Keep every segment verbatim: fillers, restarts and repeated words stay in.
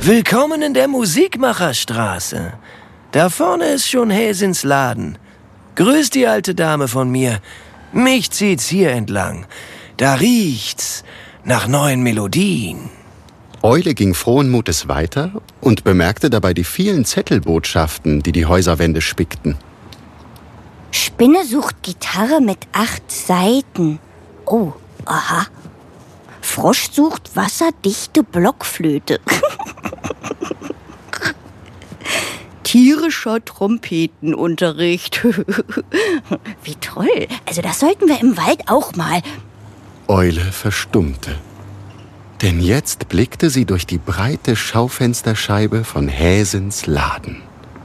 Willkommen in der Musikmacherstraße. Da vorne ist schon Häsins Laden. Grüß die alte Dame von mir. Mich zieht's hier entlang. Da riecht's nach neuen Melodien. Eule ging frohen Mutes weiter und bemerkte dabei die vielen Zettelbotschaften, die die Häuserwände spickten. Spinne sucht Gitarre mit acht Saiten. Oh, aha. Frosch sucht wasserdichte Blockflöte. Tierischer Trompetenunterricht. Wie toll. Also das sollten wir im Wald auch mal. Eule verstummte. Denn jetzt blickte sie durch die breite Schaufensterscheibe von Häsins Laden.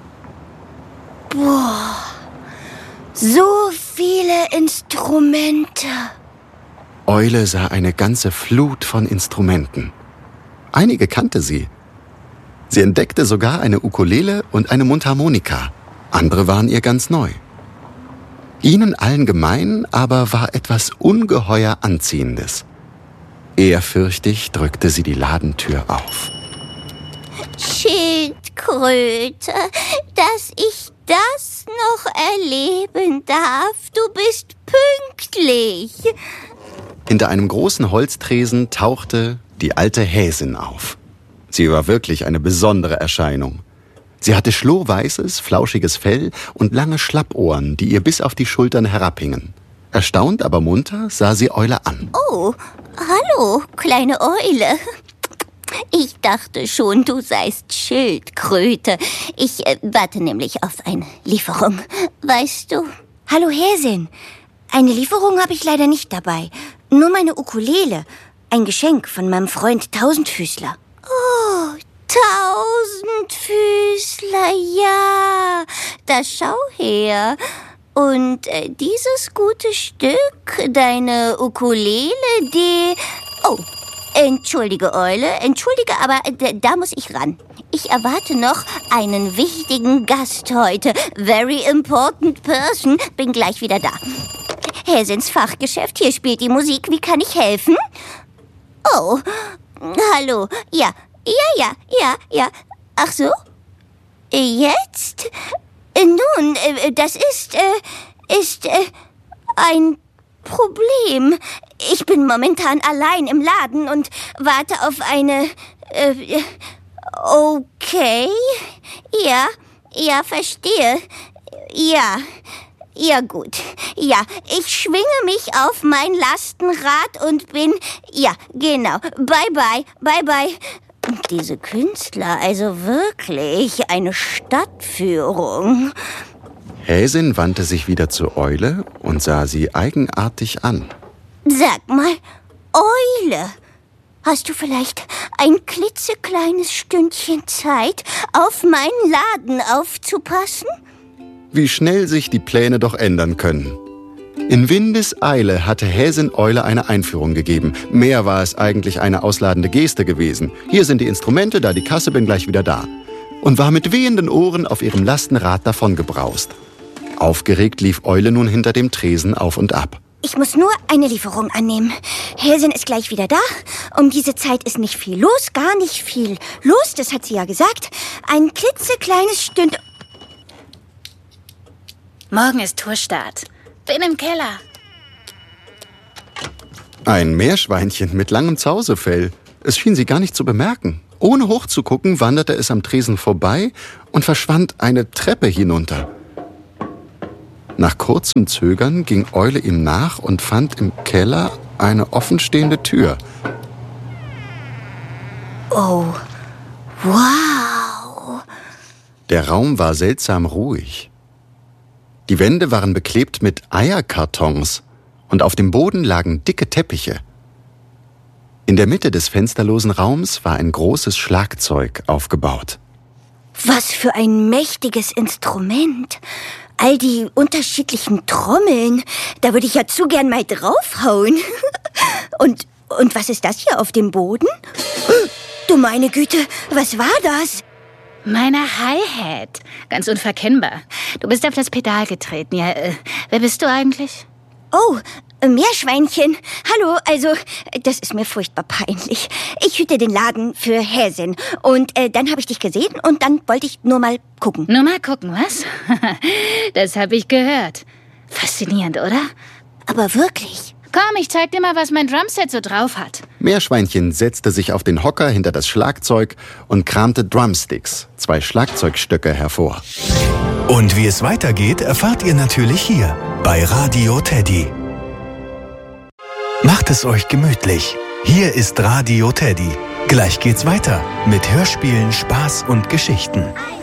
Boah, so viele Instrumente. Eule sah eine ganze Flut von Instrumenten. Einige kannte sie. Sie entdeckte sogar eine Ukulele und eine Mundharmonika. Andere waren ihr ganz neu. Ihnen allen gemein aber war etwas ungeheuer Anziehendes. Ehrfürchtig drückte sie die Ladentür auf. Schildkröte, dass ich das noch erleben darf. Du bist pünktlich. Hinter einem großen Holztresen tauchte die alte Häsin auf. Sie war wirklich eine besondere Erscheinung. Sie hatte schlohweißes, flauschiges Fell und lange Schlappohren, die ihr bis auf die Schultern herabhingen. Erstaunt, aber munter sah sie Eule an. Oh, hallo, kleine Eule. Ich dachte schon, du seist Schildkröte. Ich äh, warte nämlich auf eine Lieferung, weißt du? Hallo Häsin, eine Lieferung habe ich leider nicht dabei. Nur meine Ukulele, ein Geschenk von meinem Freund Tausendfüßler. Oh, Tausendfüßler, ja, da schau her. Und äh, dieses gute Stück, deine Ukulele, die... Oh, entschuldige, Eule, entschuldige, aber äh, da muss ich ran. Ich erwarte noch einen wichtigen Gast heute. Very important person. Bin gleich wieder da. Häsins Fachgeschäft, hier spielt die Musik. Wie kann ich helfen? Oh, hallo. Ja, ja, ja, ja, ja. Ach so? Jetzt? Nun, das ist, äh, ist, äh, ein Problem. Ich bin momentan allein im Laden und warte auf eine, äh, okay. Ja, ja, verstehe. Ja, ja gut. Ja, ich schwinge mich auf mein Lastenrad und bin, ja, genau. Bye, bye, bye, bye. Diese Künstler, also wirklich eine Stadtführung. Häsin wandte sich wieder zur Eule und sah sie eigenartig an. Sag mal, Eule, hast du vielleicht ein klitzekleines Stündchen Zeit, auf meinen Laden aufzupassen? Wie schnell sich die Pläne doch ändern können. In Windeseile hatte Häsin Eule eine Einführung gegeben. Mehr war es eigentlich eine ausladende Geste gewesen. Hier sind die Instrumente, da die Kasse, bin gleich wieder da. Und war mit wehenden Ohren auf ihrem Lastenrad davongebraust. Aufgeregt lief Eule nun hinter dem Tresen auf und ab. Ich muss nur eine Lieferung annehmen. Häsin ist gleich wieder da. Um diese Zeit ist nicht viel los, gar nicht viel los, das hat sie ja gesagt. Ein klitzekleines Stünd... Morgen ist Tourstart. Bin im Keller. Ein Meerschweinchen mit langem Zausefell. Es schien sie gar nicht zu bemerken. Ohne hochzugucken, wanderte es am Tresen vorbei und verschwand eine Treppe hinunter. Nach kurzem Zögern ging Eule ihm nach und fand im Keller eine offenstehende Tür. Oh, wow. Der Raum war seltsam ruhig. Die Wände waren beklebt mit Eierkartons und auf dem Boden lagen dicke Teppiche. In der Mitte des fensterlosen Raums war ein großes Schlagzeug aufgebaut. Was für ein mächtiges Instrument. All die unterschiedlichen Trommeln, da würde ich ja zu gern mal draufhauen. Und, und was ist das hier auf dem Boden? Du meine Güte, was war das? Meine Hi-Hat. Ganz unverkennbar. Du bist auf das Pedal getreten. Ja, äh, wer bist du eigentlich? Oh, Meerschweinchen. Hallo, also, das ist mir furchtbar peinlich. Ich hüte den Laden für Häsin. Und äh, dann habe ich dich gesehen und dann wollte ich nur mal gucken. Nur mal gucken, was? Das habe ich gehört. Faszinierend, oder? Aber wirklich? Komm, ich zeig dir mal, was mein Drumset so drauf hat. Meerschweinchen setzte sich auf den Hocker hinter das Schlagzeug und kramte Drumsticks, zwei Schlagzeugstöcke, hervor. Und wie es weitergeht, erfahrt ihr natürlich hier bei Radio Teddy. Macht es euch gemütlich. Hier ist Radio Teddy. Gleich geht's weiter mit Hörspielen, Spaß und Geschichten.